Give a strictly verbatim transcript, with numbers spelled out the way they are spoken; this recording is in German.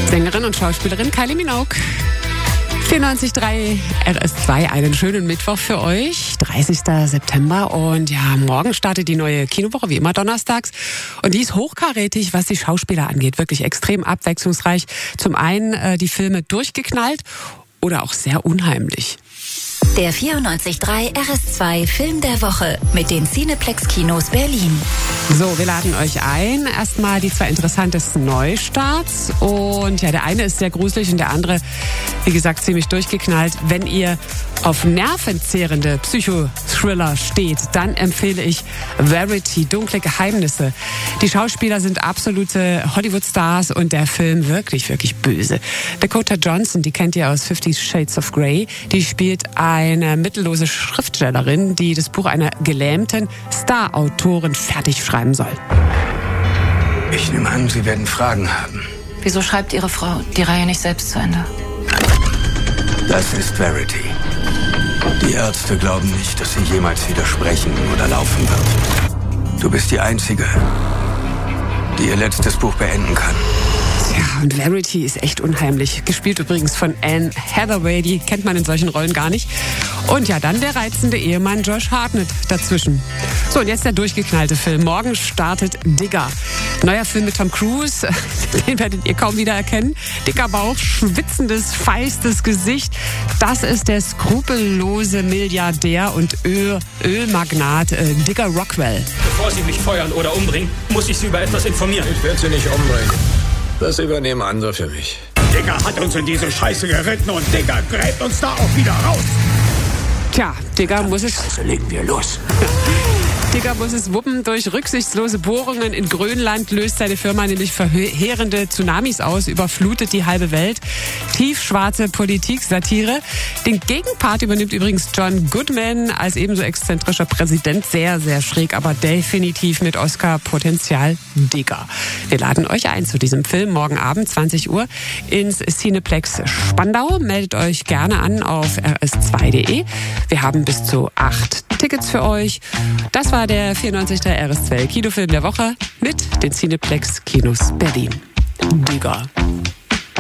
Sängerin und Schauspielerin Kylie Minogue. vierundneunzig Komma drei R S zwei, einen schönen Mittwoch für euch, dreißigster September. Und ja, morgen startet die neue Kinowoche, wie immer donnerstags. Und die ist hochkarätig, was die Schauspieler angeht. Wirklich extrem abwechslungsreich. Zum einen äh, die Filme durchgeknallt oder auch sehr unheimlich. Der vierundneunzig Komma drei R S zwei Film der Woche mit den Cineplex Kinos Berlin. So, wir laden euch ein. Erstmal die zwei interessantesten Neustarts. Und ja, der eine ist sehr gruselig und der andere, wie gesagt, ziemlich durchgeknallt. Wenn ihr auf nervenzehrende Psychothriller steht, dann empfehle ich Verity, dunkle Geheimnisse. Die Schauspieler sind absolute Hollywood-Stars und der Film wirklich, wirklich böse. Dakota Johnson, die kennt ihr aus Fifty Shades of Grey, die spielt eine mittellose Schriftstellerin, die das Buch einer gelähmten Star-Autorin fertig schreiben soll. Ich nehme an, Sie werden Fragen haben. Wieso schreibt Ihre Frau die Reihe nicht selbst zu Ende? Das ist Verity. Die Ärzte glauben nicht, dass sie jemals wieder sprechen oder laufen wird. Du bist die Einzige, die ihr letztes Buch beenden kann. Ja, und Verity ist echt unheimlich. Gespielt übrigens von Anne Hathaway, die kennt man in solchen Rollen gar nicht. Und ja, dann der reizende Ehemann Josh Hartnett dazwischen. So, und jetzt der durchgeknallte Film. Morgen startet Digger. Neuer Film mit Tom Cruise. Den werdet ihr kaum wieder erkennen. Dicker Bauch, schwitzendes, feistes Gesicht. Das ist der skrupellose Milliardär und Öl Ölmagnat äh, Digger Rockwell. Bevor Sie mich feuern oder umbringen, muss ich Sie über etwas informieren. Ich werde Sie nicht umbringen. Das übernehmen andere für mich. Digger hat uns in diese Scheiße geritten und Digger gräbt uns da auch wieder raus. Tja, Digger muss es... Also legen wir los. Digger muss es wuppen. Durch rücksichtslose Bohrungen in Grönland löst seine Firma nämlich verheerende Tsunamis aus, überflutet die halbe Welt. Tiefschwarze Politik-Satire. Den Gegenpart übernimmt übrigens John Goodman als ebenso exzentrischer Präsident. Sehr, sehr schräg, aber definitiv mit Oscar-Potenzial. Digger. Wir laden euch ein zu diesem Film morgen Abend, zwanzig Uhr, ins Cineplex Spandau. Meldet euch gerne an auf r s zwei punkt d e. Wir haben bis zu acht Tickets für euch. Das war der vierundneunzig Komma drei R S zwei Kinofilm der Woche mit den Cineplex Kinos Berlin. Digger.